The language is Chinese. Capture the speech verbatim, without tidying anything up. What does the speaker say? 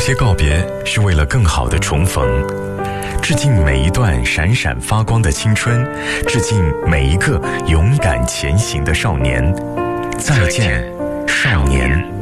些告别是为了更好的重逢，致敬每一段闪闪发光的青春，致敬每一个勇敢前行的少年。再见，少年。